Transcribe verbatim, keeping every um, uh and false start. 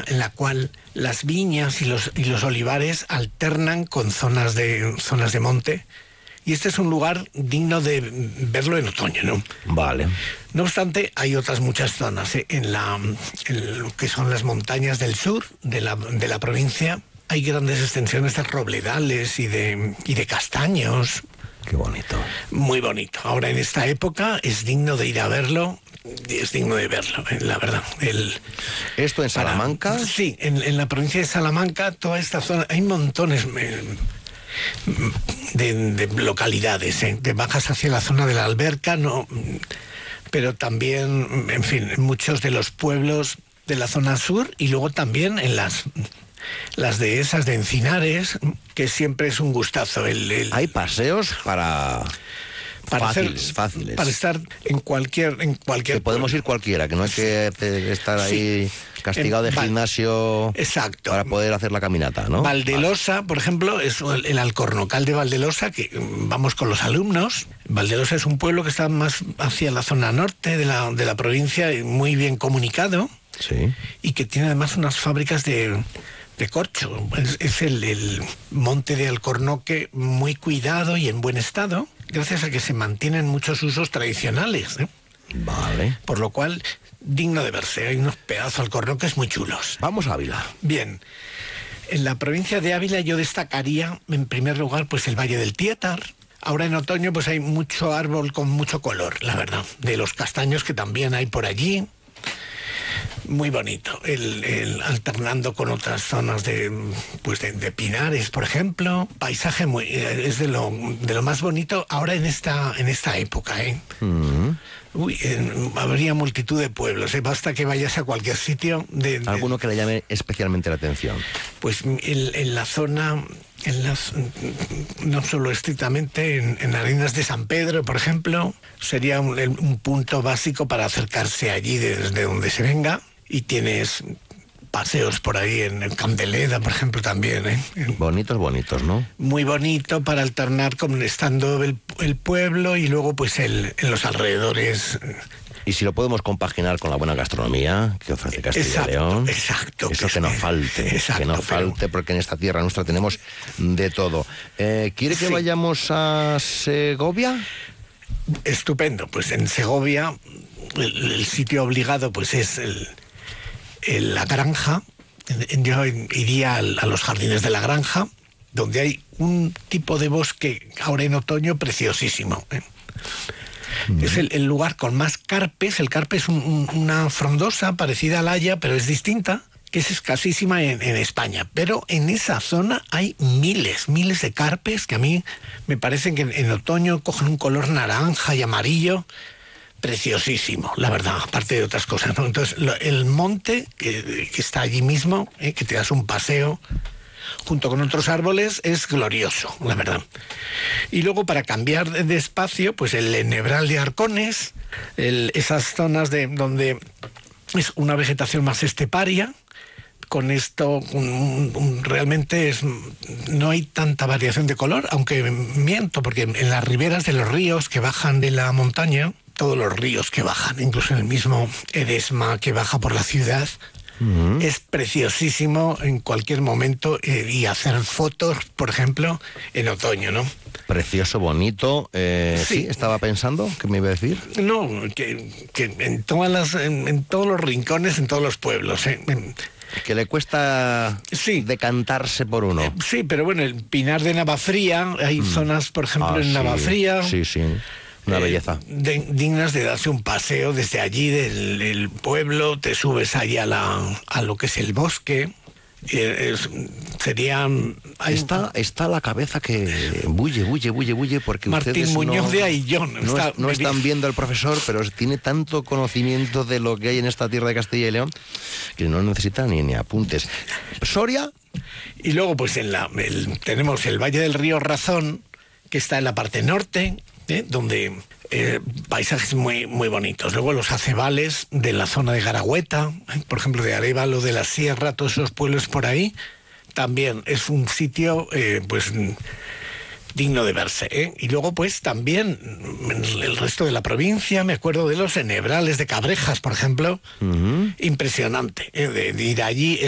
en la cual las viñas y los, y los olivares alternan con zonas de, zonas de monte. Y este es un lugar digno de verlo en otoño, ¿no? Vale. No obstante, hay otras muchas zonas, ¿eh? en, la, en lo que son las montañas del sur de la, de la provincia. Hay grandes extensiones de robledales y de, y de castaños. Qué bonito. Muy bonito. Ahora, en esta época, es digno de ir a verlo. Es digno de verlo, eh, la verdad. El, ¿Esto en Salamanca? Para, sí, en, en la provincia de Salamanca, toda esta zona, hay montones eh, de, de localidades, eh, de bajas hacia la zona de la Alberca, no, pero también, en fin, en muchos de los pueblos de la zona sur y luego también en las... las dehesas de Encinares, que siempre es un gustazo. El, el... Hay paseos para... Para fáciles, hacer, fáciles. Para estar en cualquier... En cualquier que podemos ir cualquiera, que no hay que estar ahí sí. castigado en, de gimnasio exacto. para poder hacer la caminata, ¿no? Valdelosa, por ejemplo, es el, el Alcornocal de Valdelosa, que vamos con los alumnos. Valdelosa es un pueblo que está más hacia la zona norte de la, de la provincia, muy bien comunicado. Sí. Y que tiene además unas fábricas de... de corcho. Es, es el, el monte de Alcornoque muy cuidado y en buen estado, gracias a que se mantienen muchos usos tradicionales, ¿eh? Vale. Por lo cual, digno de verse. Hay unos pedazos alcornoques muy chulos. Vamos a Ávila. Bien. En la provincia de Ávila yo destacaría, en primer lugar, pues el Valle del Tiétar. Ahora en otoño pues hay mucho árbol con mucho color, la verdad. De los castaños que también hay por allí. Muy bonito, el, el, alternando con otras zonas de, pues de, de pinares, por ejemplo. Paisaje muy, es de lo, de lo más bonito ahora en esta, en esta época, ¿eh? Mm-hmm. Uy, eh, habría multitud de pueblos, ¿eh? Basta que vayas a cualquier sitio. De, de, ¿Alguno que le llame especialmente la atención? Pues en, en la zona, en las, no solo estrictamente, en, en Arenas de San Pedro, por ejemplo, sería un, un punto básico para acercarse allí desde donde se venga. Y tienes paseos por ahí en el Camp de Leda, por ejemplo, también, ¿eh? Bonitos, bonitos, ¿no? Muy bonito para alternar con estando el, el pueblo y luego pues el, en los alrededores. Y si lo podemos compaginar con la buena gastronomía que ofrece Castilla exacto, y León. Exacto. Eso que, que no falte, exacto, que no pero... falte, porque en esta tierra nuestra tenemos de todo. Eh, ¿Quiere que sí. vayamos a Segovia? Estupendo, pues en Segovia el, el sitio obligado pues es el... la granja. Yo iría a los jardines de la granja, donde hay un tipo de bosque ahora en otoño preciosísimo, ¿eh? Mm. Es el, el lugar con más carpes. El carpe es un, un, una frondosa parecida a la haya, pero es distinta, que es escasísima en, en España. Pero en esa zona hay miles, miles de carpes que a mí me parecen que en, en otoño cogen un color naranja y amarillo. Preciosísimo, la verdad, aparte de otras cosas, ¿no? Entonces, lo, el monte que, que está allí mismo, ¿eh? Que te das un paseo junto con otros árboles, es glorioso, la verdad. Y luego, para cambiar de, de espacio, pues el Enebral de Arcones, el, esas zonas de donde es una vegetación más esteparia. Con esto un, un, realmente es, no hay tanta variación de color, aunque miento, porque en las riberas de los ríos que bajan de la montaña, todos los ríos que bajan, incluso en el mismo Edesma que baja por la ciudad, uh-huh. es preciosísimo en cualquier momento, eh, y hacer fotos, por ejemplo, en otoño, ¿no? Precioso, bonito. Eh, sí. sí, estaba pensando, ¿qué me iba a decir? No, que, que en, todas las, en, en todos los rincones, en todos los pueblos, ¿eh? En, que le cuesta sí. decantarse por uno. Eh, sí, pero bueno, el Pinar de Navafría, hay mm. zonas, por ejemplo, ah, en Navafría. Sí, sí, una eh, belleza. De, dignas de darse un paseo desde allí, del, del pueblo, te subes ahí a, la, a lo que es el bosque. Eh, es, sería... Hay... Está, está la cabeza que bulle, bulle, bulle, bulle, porque Martín ustedes Muñoz no, de Aillón. No, está, no están viendo al profesor, pero tiene tanto conocimiento de lo que hay en esta tierra de Castilla y León que no necesita ni, ni apuntes. Soria. Y luego pues en la el, tenemos el Valle del Río Razón, que está en la parte norte, ¿eh? donde... Eh, paisajes muy muy bonitos. Luego los acebales de la zona de Garagüeta, ¿eh? por ejemplo de Arévalo, de la Sierra, todos esos pueblos por ahí, también es un sitio eh, pues digno de verse, ¿eh? Y luego pues también en el resto de la provincia, me acuerdo de los Enebrales de Cabrejas, por ejemplo, uh-huh. impresionante, ¿eh? de, de ir allí.